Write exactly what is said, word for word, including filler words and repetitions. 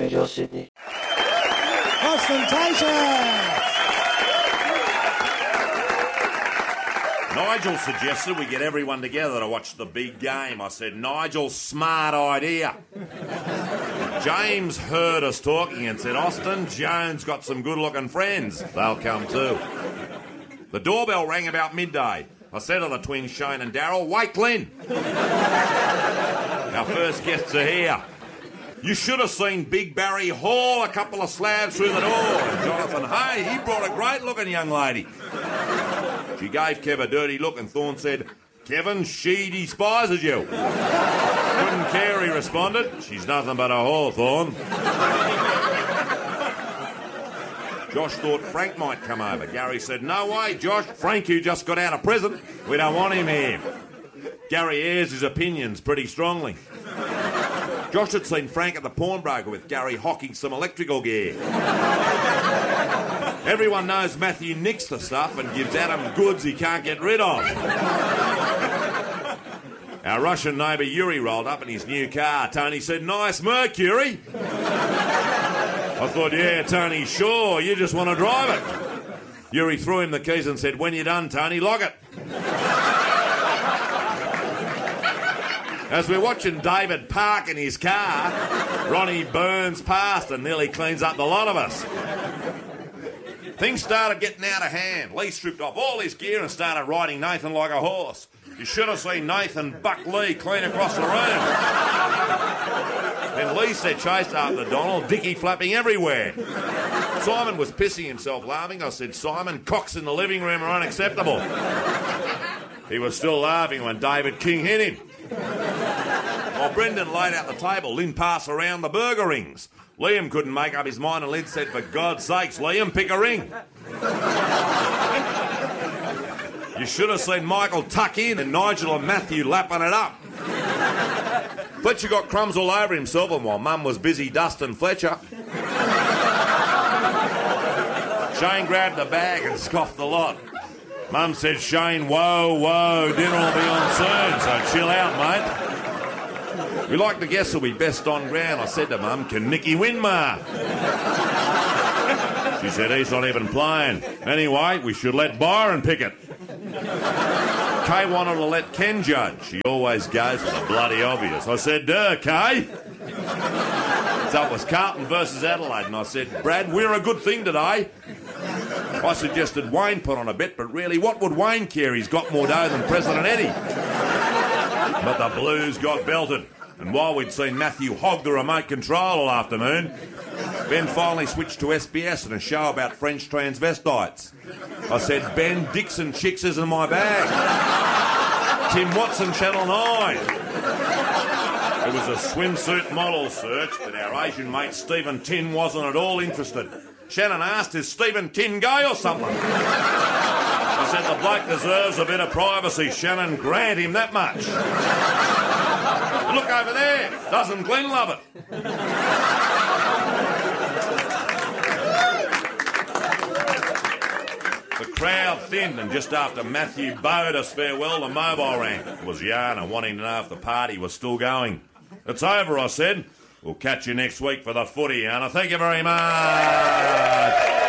Nigel Sydney. Ostentatious! Nigel suggested we get everyone together to watch the big game. I said, Nigel, smart idea. James heard us talking and said, Austin, Jones got some good-looking friends. They'll come too. The doorbell rang about midday. I said to the twins, Shane and Darryl, wake Lynn. Our first guests are here. You should have seen Big Barry haul a couple of slabs through the door. And Jonathan, hey, he brought a great-looking young lady. She gave Kev a dirty look and Thorne said, Kevin, she despises you. Couldn't care, he responded. She's nothing but a whore, Thorne. Josh thought Frank might come over. Gary said, no way, Josh. Frank, you just got out of prison. We don't want him here. Gary airs his opinions pretty strongly. Josh had seen Frank at the pawnbroker with Gary hocking some electrical gear. Everyone knows Matthew nicks the stuff and gives Adam goods he can't get rid of. Our Russian neighbour Yuri rolled up in his new car. Tony said, nice Mercury. I thought, yeah, Tony, sure, you just want to drive it. Yuri threw him the keys and said, when you're done, Tony, lock it. As we're watching David park in his car, Ronnie burns past and nearly cleans up the lot of us. Things started getting out of hand. Lee stripped off all his gear and started riding Nathan like a horse. You should have seen Nathan buck Lee clean across the room. Then Lee said chased after Donald, Dickie flapping everywhere. Simon was pissing himself laughing. I said, Simon, cocks in the living room are unacceptable. He was still laughing when David King hit him. While Brendan laid out the table, Lynn passed around the burger rings. Liam couldn't make up his mind and Lynn said, for God's sakes, Liam, pick a ring. You should have seen Michael tuck in and Nigel and Matthew lapping it up. Fletcher got crumbs all over himself and while Mum was busy dusting Fletcher, Shane grabbed the bag and scoffed the lot. Mum said, Shane, whoa, whoa, dinner will be on soon, so chill out, mate. We like the guests will be best on ground. I said to Mum, can Nicky win, Ma? She said, he's not even playing. Anyway, we should let Byron pick it. Kay wanted to let Ken judge. She always goes for the bloody obvious. I said, duh, Kay. So it was Carlton versus Adelaide, and I said, Brad, we're a good thing today. I suggested Wayne put on a bet, but really, what would Wayne care? He's got more dough than President Eddie. But the Blues got belted. And while we'd seen Matthew hog the remote control all afternoon, Ben finally switched to S B S and a show about French transvestites. I said, Ben, Dixon Chicks is in my bag. Tim Watson, Channel nine. It was a swimsuit model search, but our Asian mate Stephen Tin wasn't at all interested. Shannon asked, is Stephen Tin gay or something? I said, the bloke deserves a bit of privacy, Shannon. Grant him that much. Look over there. Doesn't Glenn love it? The crowd thinned, and just after Matthew bowed us farewell, the mobile rang. It was Yana wanting to know if the party was still going. It's over, I said. We'll catch you next week for the footy, Yana. Thank you very much.